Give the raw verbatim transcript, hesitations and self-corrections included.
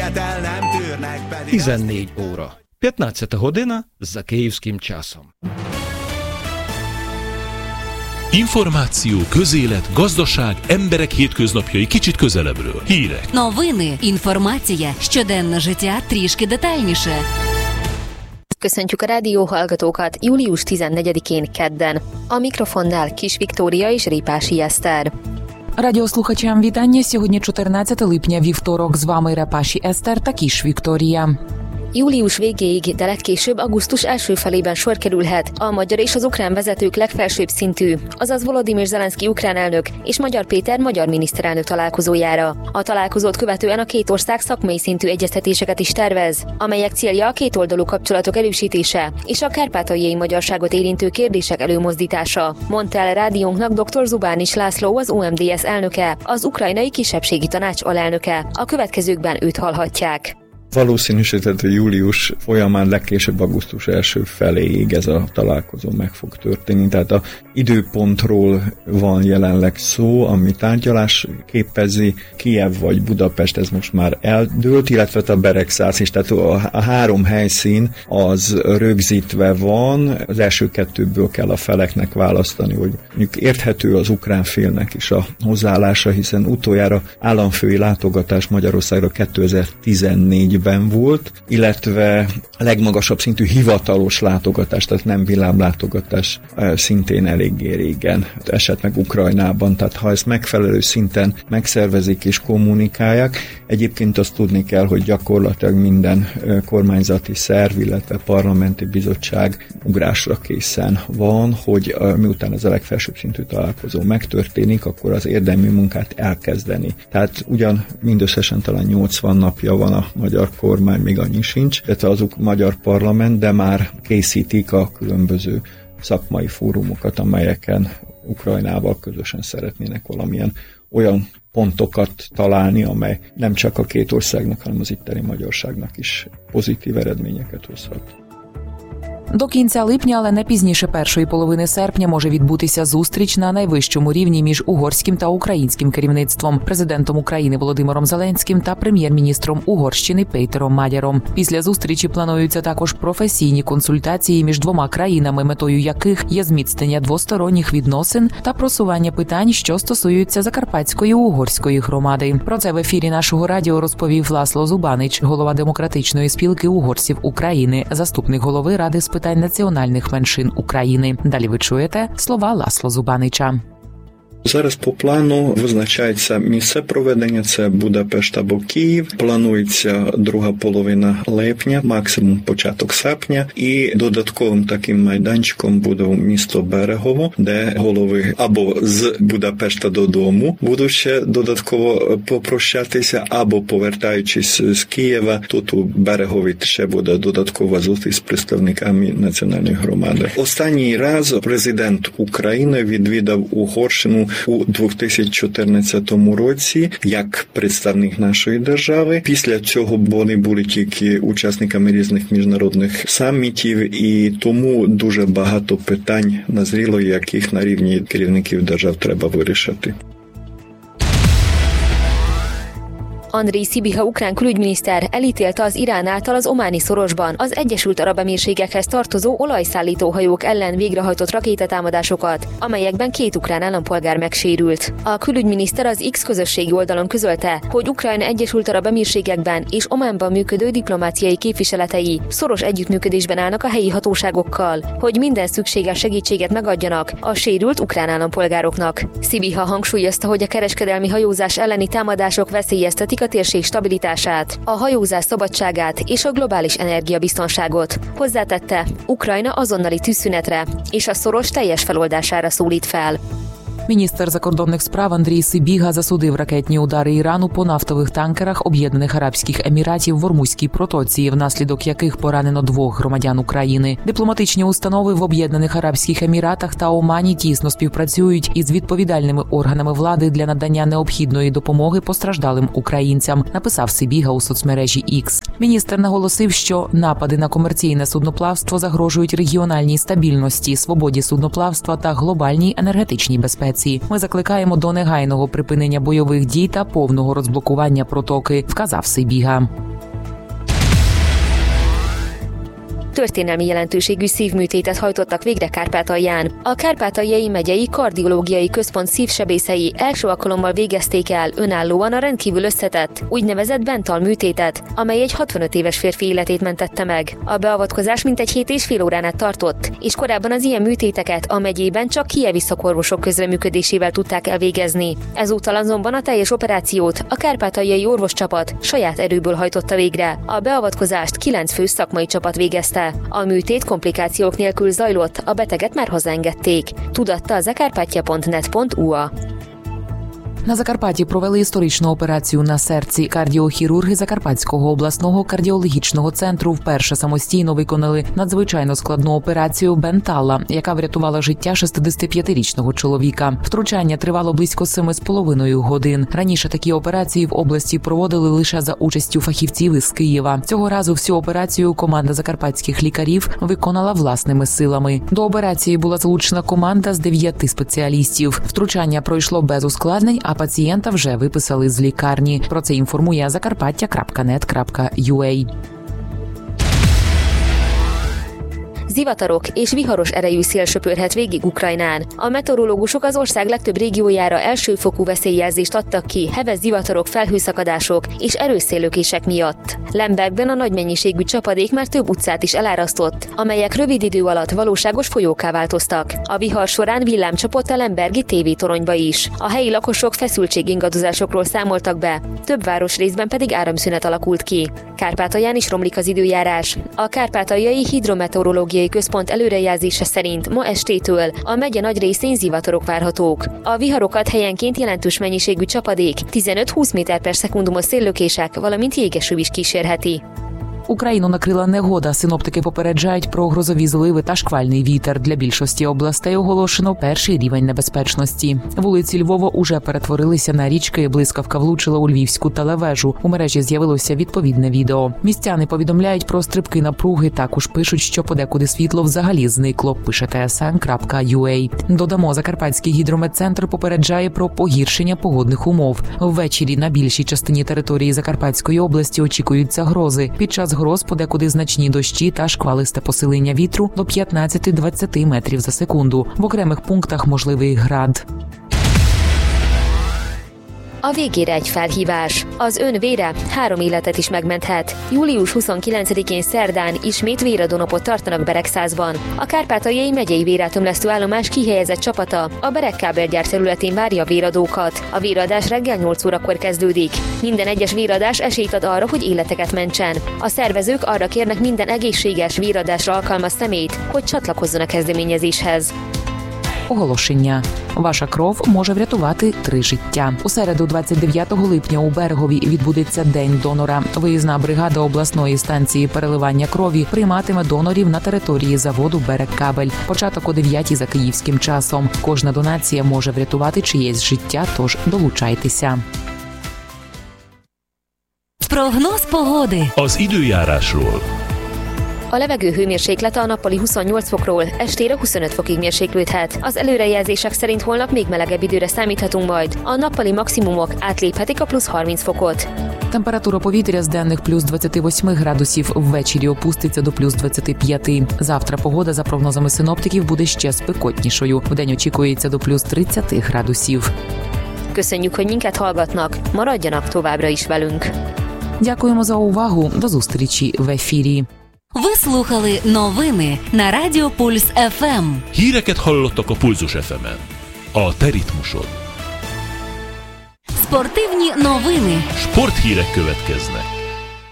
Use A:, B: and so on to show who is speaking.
A: el nem tűrnek pedig...
B: tizennégy óra. п'ятнадцята година за київським часом.
C: Információ, közélet, gazdaság, emberek hétköznapjai kicsit közelebbről. Hírek.
D: Новини, інформація, щоденне життя трішки детальніше.
E: Köszöntjük a rádióhallgatókat július tizennegyedikén kedden. A mikrofonnál Kis Viktória és Ріпаші Естер.
F: Радіослухачам вітання. Сьогодні чотирнадцяте липня, вівторок. З вами Ріпаші Естер та Кis Viktória.
E: Július végéig, de legkésőbb augusztus első felében sor kerülhet a magyar és az ukrán vezetők legfelsőbb szintű, azaz Volodymyr Zelenszky ukrán elnök és Magyar Péter magyar miniszterelnök találkozójára. A találkozót követően a két ország szakmai szintű egyeztetéseket is tervez, amelyek célja a kétoldalú kapcsolatok erősítése és a kárpátaljai magyarságot érintő kérdések előmozdítása, mondta el rádiónknak dr. Zubánis László, az o em dé es elnöke, az ukrajnai kisebbségi tanács alelnöke. A következőkben őt hallhatják.
G: Valószínűsíthető július folyamán legkésőbb augusztus első feléig ez a találkozó meg fog történni. Tehát a időpontról van jelenleg szó, ami tárgyalás képezi. Kijev vagy Budapest, ez most már eldőlt, illetve a Beregszász is. Tehát a, a három helyszín az rögzítve van. Az első kettőből kell a feleknek választani, hogy mondjuk érthető az ukrán félnek is a hozzáállása, hiszen utoljára államfői látogatás Magyarországra kétezer-tizennégyben volt, illetve a legmagasabb szintű hivatalos látogatás, tehát nem villámlátogatás szintén eléggé régen esett meg Ukrajnában, tehát ha ezt megfelelő szinten megszervezik és kommunikálják, egyébként azt tudni kell, hogy gyakorlatilag minden kormányzati szerv, illetve parlamenti bizottság ugrásra készen van, hogy miután ez a legfelsőbb szintű találkozó megtörténik, akkor az érdemi munkát elkezdeni. Tehát ugyan mindösszesen talán nyolcvan napja van a magyar kormány, még annyi sincs, illetve az magyar parlament, de már készítik a különböző szakmai fórumukat, amelyeken Ukrajnával közösen szeretnének valamilyen olyan pontokat találni, amely nem csak a két országnak, hanem az itteni magyarságnak is pozitív eredményeket hozhat.
F: До кінця липня, але не пізніше першої половини серпня, може відбутися зустріч на найвищому рівні між угорським та українським керівництвом, президентом України Володимиром Зеленським та прем'єр-міністром Угорщини Пейтером Мадяром. Після зустрічі плануються також професійні консультації між двома країнами, метою яких є зміцнення двосторонніх відносин та просування питань, що стосуються Закарпатської угорської громади. Про це в ефірі нашого радіо розповів László Zubánics, голова Демократичної спілки угорців України, заступник голови Ради з питань національних меншин України. Далі ви чуєте слова László Zubánича.
G: Зараз по плану визначається місце проведення, це Будапешт або Київ. Планується друга половина липня, максимум початок серпня. І додатковим таким майданчиком буде місто Берегово, де голови або з Будапешта додому будуть ще додатково попрощатися, або повертаючись з Києва, тут у Берегові ще буде додаткова зустріч з представниками національної громади. Останній раз президент України відвідав Угорщину у дві тисячі чотирнадцятому році як представник нашої держави. Після цього вони були тільки учасниками різних міжнародних самітів, і тому дуже багато питань назріло, яких на рівні керівників держав треба вирішити.
E: Andrej Sibiha ukrán külügyminiszter elítélte az Irán által az ománi szorosban az Egyesült Arab Emírségekhez tartozó olajszállító hajók ellen végrehajtott rakétatámadásokat, amelyekben két ukrán állampolgár megsérült. A külügyminiszter az X közösségi oldalon közölte, hogy Ukrajna Egyesült Arab Emírségekben és Ománban működő diplomáciai képviseletei szoros együttműködésben állnak a helyi hatóságokkal, hogy minden szükséges segítséget megadjanak a sérült ukrán állampolgároknak. Sibiha hangsúlyozta, hogy a kereskedelmi hajózás elleni támadások veszélyeztetik a térség stabilitását, a hajózás szabadságát és a globális energiabiztonságot. Hozzátette, Ukrajna azonnali tűzszünetre és a szoros teljes feloldására szólít fel.
F: Міністр закордонних справ Андрій Сибіга засудив ракетні удари Ірану по нафтових танкерах Об'єднаних Арабських Еміратів в Ормузькій протоці, внаслідок яких поранено двох громадян України. Дипломатичні установи в Об'єднаних Арабських Еміратах та Омані тісно співпрацюють із відповідальними органами влади для надання необхідної допомоги постраждалим українцям, написав Сибіга у соцмережі X. Міністр наголосив, що напади на комерційне судноплавство загрожують регіональній стабільності, свободі судноплавства та глобальній енергетичній безпеці. Ми закликаємо до негайного припинення бойових дій та повного розблокування протоки, вказав Сибіга.
E: történelmi jelentőségű szívműtétet hajtottak végre Kárpátalján. A Kárpátaljai Megyei Kardiológiai Központ szívsebészei első alkalommal végezték el önállóan a rendkívül összetett, úgynevezett Bentall műtétet, amely egy hatvanöt éves férfi életét mentette meg. A beavatkozás mintegy hét és fél órán át tartott, és korábban az ilyen műtéteket a megyében csak kijevi szakorvosok közreműködésével tudták elvégezni. Ezúttal azonban a teljes operációt a kárpátaljai orvoscsapat saját erőből hajtotta végre. A beavatkozást kilenc fő szakmai csapat végezte. A műtét komplikációk nélkül zajlott, a beteget már hazaengedték. Tudatta a zakarpattia pont net pont u a.
F: На Закарпатті провели історичну операцію на серці. Кардіохірурги Закарпатського обласного кардіологічного центру вперше самостійно виконали надзвичайно складну операцію Бенталла, яка врятувала життя шістдесятип'ятирічного чоловіка. Втручання тривало близько семи з половиною годин. Раніше такі операції в області проводили лише за участю фахівців із Києва. Цього разу всю операцію команда закарпатських лікарів виконала власними силами. До операції була залучена команда з дев'яти спеціалістів. Втручання пройшло без ускладнень, а пацієнта вже виписали з лікарні. Про це інформує закарпаття крапка нет крапка ю а.
E: Zivatarok és viharos erejű szél söpörhet végig Ukrajnán. A meteorológusok az ország legtöbb régiójára elsőfokú veszélyjelzést adtak ki heves zivatarok, felhőszakadások és erős széllökések miatt. Lembergben a nagy mennyiségű csapadék már több utcát is elárasztott, amelyek rövid idő alatt valóságos folyókká változtak. A vihar során villám csapott a lembergi tévétoronyba is. A helyi lakosok feszültségingadozásokról számoltak be, több városrészben pedig áramszünet alakult ki. Kárpátalján is romlik az időjárás. A Kárpátaljai Hidrometeorológiai Központ előrejelzése szerint ma estétől a megye nagy részén zivatarok várhatók. A viharokat helyenként jelentős mennyiségű csapadék, tizenöt-húsz méter per szekundumos széllökések, valamint jégeső is kísérheti.
F: Україну накрила негода. Синоптики попереджають про грозові зливи та шквальний вітер. Для більшості областей оголошено перший рівень небезпечності. Вулиці Львова уже перетворилися на річки, блискавка влучила у Львівську телевежу. У мережі з'явилося відповідне відео. Містяни повідомляють про стрибки напруги, також пишуть, що подекуди світло взагалі зникло, пише те ес ен крапка ю а. Додамо, Закарпатський гідрометцентр попереджає про погіршення погодних умов. Ввечері на більшій частині території Закарпатської області очікуються грози. Під час гроз подекуди значні дощі та шквалисте посилення вітру до п'ятнадцять-двадцять метрів за секунду. В окремих пунктах можливий град.
E: A végére egy felhívás. Az ön vére három életet is megmenthet. július huszonkilencedikén szerdán ismét véradónapot tartanak Beregszázban. A Kárpátaljai Megyei Vérátömlesztő Állomás kihelyezett csapata a Beregkábelgyár területén várja a véradókat. A véradás reggel nyolc órakor kezdődik. Minden egyes véradás esélyt ad arra, hogy életeket mentsen. A szervezők arra kérnek minden egészséges véradásra alkalmas személyt, hogy csatlakozzon a kezdeményezéshez.
F: Оголошення. Ваша кров може врятувати три життя. У середу, двадцять дев'ятого липня, у Берегові відбудеться День донора. Виїзна бригада обласної станції переливання крові прийматиме донорів на території заводу «Берегкабель». Початок о дев'ятій за київським часом. Кожна донація може врятувати чиєсь життя, tож долучайтеся.
D: Прогноз pогоди.
C: Az időjárásról.
E: A levegő hőmérséklete a nappali huszonnyolc fokról estére huszonöt fokig mérséklődhet. Az előrejelzések szerint holnap még melegebb időre számíthatunk majd. A nappali maximumok átléphetik a plusz harminc fokot.
F: Температура повітря з денних плюс двадцять вісім градусів, ввечері опуститься до плюс двадцять п'ять. Завтра погода, за прогнозами синоптиків, буде ще спекотнішою. Вдень очікується до плюс тридцять градусів.
E: Köszönjük, hogy minket hallgatnak. Maradjanak továbbra is velünk.
F: Дякуємо за увагу. До зустрічі в ефірі.
D: Ви слухали новини на Радіо Пульс еф ем.
C: Híreket hallottak a Pulzus еф емен. A te ritmusod.
D: Спортивні новини.
C: Sporthírek következnek.